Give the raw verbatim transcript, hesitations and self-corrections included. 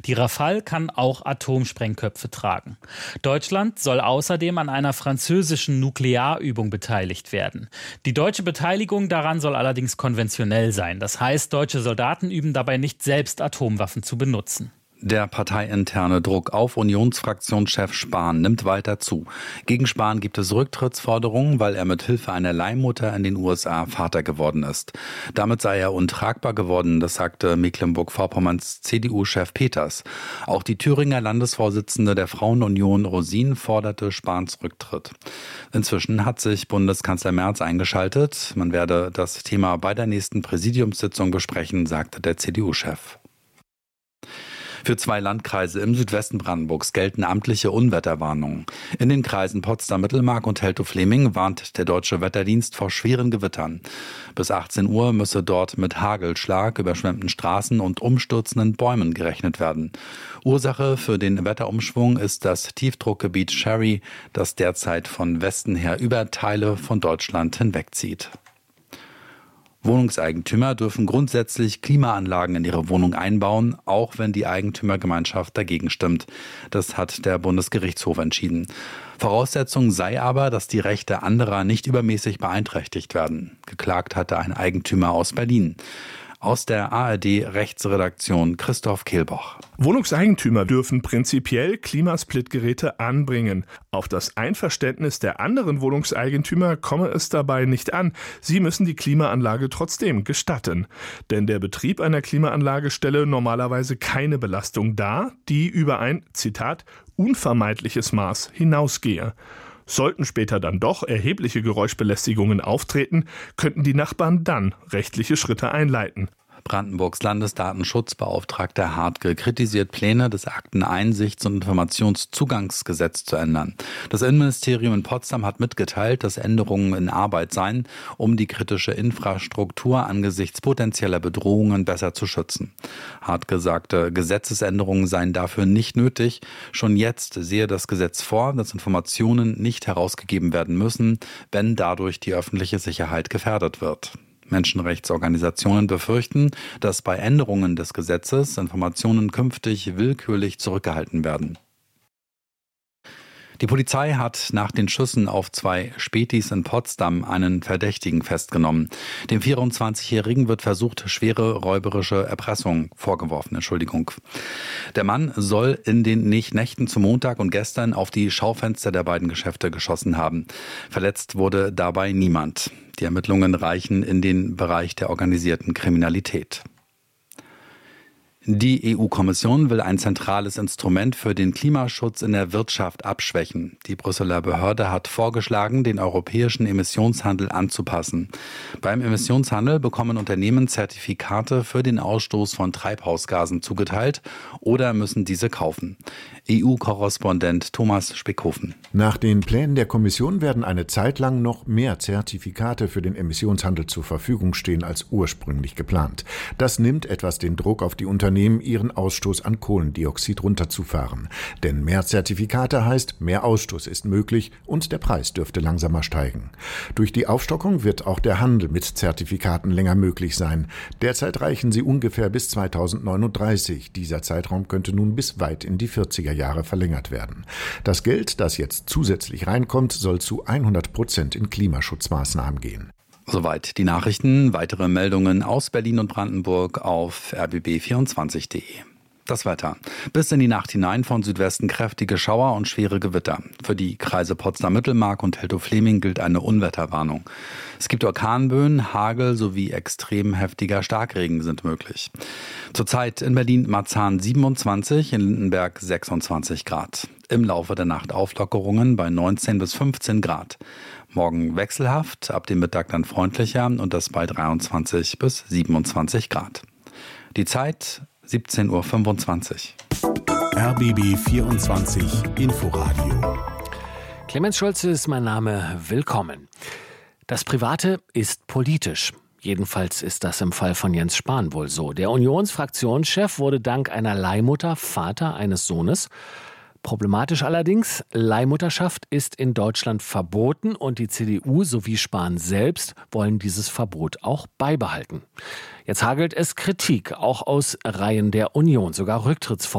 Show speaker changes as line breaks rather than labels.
Die Rafale kann auch Atomsprengköpfe tragen. Deutschland soll außerdem an einer französischen Nuklearübung beteiligt werden. Die deutsche Beteiligung daran soll allerdings konventionell sein. Das heißt, deutsche Soldaten üben dabei nicht selbst Atomwaffen zu benutzen.
Der parteiinterne Druck auf Unionsfraktionschef Spahn nimmt weiter zu. Gegen Spahn gibt es Rücktrittsforderungen, weil er mit Hilfe einer Leihmutter in den U S A Vater geworden ist. Damit sei er untragbar geworden, das sagte Mecklenburg-Vorpommerns C D U-Chef Peters. Auch die Thüringer Landesvorsitzende der Frauenunion Rosin forderte Spahns Rücktritt. Inzwischen hat sich Bundeskanzler Merz eingeschaltet. Man werde das Thema bei der nächsten Präsidiumssitzung besprechen, sagte der C D U-Chef. Für zwei Landkreise im Südwesten Brandenburgs gelten amtliche Unwetterwarnungen. In den Kreisen Potsdam-Mittelmark und Teltow-Fleming warnt der Deutsche Wetterdienst vor schweren Gewittern. Bis achtzehn Uhr müsse dort mit Hagelschlag, überschwemmten Straßen und umstürzenden Bäumen gerechnet werden. Ursache für den Wetterumschwung ist das Tiefdruckgebiet Sherry, das derzeit von Westen her über Teile von Deutschland hinwegzieht. Wohnungseigentümer dürfen grundsätzlich Klimaanlagen in ihre Wohnung einbauen, auch wenn die Eigentümergemeinschaft dagegen stimmt. Das hat der Bundesgerichtshof entschieden. Voraussetzung sei aber, dass die Rechte anderer nicht übermäßig beeinträchtigt werden. Geklagt hatte ein Eigentümer aus Berlin. Aus der A R D-Rechtsredaktion Christoph Kehlboch.
Wohnungseigentümer dürfen prinzipiell Klimasplitgeräte anbringen. Auf das Einverständnis der anderen Wohnungseigentümer komme es dabei nicht an. Sie müssen die Klimaanlage trotzdem gestatten. Denn der Betrieb einer Klimaanlage stelle normalerweise keine Belastung dar, die über ein, Zitat, unvermeidliches Maß hinausgehe. Sollten später dann doch erhebliche Geräuschbelästigungen auftreten, könnten die Nachbarn dann rechtliche Schritte einleiten.
Brandenburgs Landesdatenschutzbeauftragter Hartke kritisiert Pläne, das Akteneinsichts- und Informationszugangsgesetz zu ändern. Das Innenministerium in Potsdam hat mitgeteilt, dass Änderungen in Arbeit seien, um die kritische Infrastruktur angesichts potenzieller Bedrohungen besser zu schützen. Hartke sagte, Gesetzesänderungen seien dafür nicht nötig. Schon jetzt sehe das Gesetz vor, dass Informationen nicht herausgegeben werden müssen, wenn dadurch die öffentliche Sicherheit gefährdet wird. Menschenrechtsorganisationen befürchten, dass bei Änderungen des Gesetzes Informationen künftig willkürlich zurückgehalten werden. Die Polizei hat nach den Schüssen auf zwei Spätis in Potsdam einen Verdächtigen festgenommen. Dem vierundzwanzigjährigen wird versucht, schwere räuberische Erpressung vorgeworfen. Entschuldigung. Der Mann soll in den Nächten zum Montag und gestern auf die Schaufenster der beiden Geschäfte geschossen haben. Verletzt wurde dabei niemand. Die Ermittlungen reichen in den Bereich der organisierten Kriminalität. Die E U-Kommission will ein zentrales Instrument für den Klimaschutz in der Wirtschaft abschwächen. Die Brüsseler Behörde hat vorgeschlagen, den europäischen Emissionshandel anzupassen. Beim Emissionshandel bekommen Unternehmen Zertifikate für den Ausstoß von Treibhausgasen zugeteilt oder müssen diese kaufen. E U-Korrespondent Thomas Speckhofen.
Nach den Plänen der Kommission werden eine Zeit lang noch mehr Zertifikate für den Emissionshandel zur Verfügung stehen als ursprünglich geplant. Das nimmt etwas den Druck auf die Unternehmen, ihren Ausstoß an Kohlendioxid runterzufahren. Denn mehr Zertifikate heißt, mehr Ausstoß ist möglich und der Preis dürfte langsamer steigen. Durch die Aufstockung wird auch der Handel mit Zertifikaten länger möglich sein. Derzeit reichen sie ungefähr bis zweitausendneununddreißig. Dieser Zeitraum könnte nun bis weit in die vierziger Jahre verlängert werden. Das Geld, das jetzt zusätzlich reinkommt, soll zu hundert Prozent in Klimaschutzmaßnahmen gehen.
Soweit die Nachrichten. Weitere Meldungen aus Berlin und Brandenburg auf r b b vierundzwanzig punkt de. Das Wetter. Bis in die Nacht hinein von Südwesten kräftige Schauer und schwere Gewitter. Für die Kreise Potsdam-Mittelmark und Teltow-Fleming gilt eine Unwetterwarnung. Es gibt Orkanböen, Hagel sowie extrem heftiger Starkregen sind möglich. Zurzeit in Berlin-Marzahn siebenundzwanzig, in Lindenberg sechsundzwanzig Grad. Im Laufe der Nacht Auflockerungen bei neunzehn bis fünfzehn Grad. Morgen wechselhaft, ab dem Mittag dann freundlicher und das bei dreiundzwanzig bis siebenundzwanzig Grad. Die Zeit siebzehn Uhr fünfundzwanzig.
R B B vierundzwanzig Inforadio.
Clemens Schulze ist mein Name. Willkommen. Das Private ist politisch. Jedenfalls ist das im Fall von Jens Spahn wohl so. Der Unionsfraktionschef wurde dank einer Leihmutter Vater eines Sohnes. Problematisch allerdings, Leihmutterschaft ist in Deutschland verboten und die C D U sowie Spahn selbst wollen dieses Verbot auch beibehalten. Jetzt hagelt es Kritik, auch aus Reihen der Union, sogar Rücktrittsforderungen.